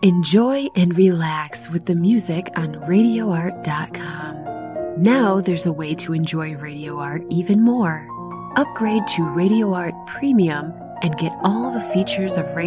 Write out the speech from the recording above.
Enjoy and relax with the music on RadioArt.com. Now there's a way to enjoy Radio Art even more. Upgrade to Radio Art Premium and get all the features of Radio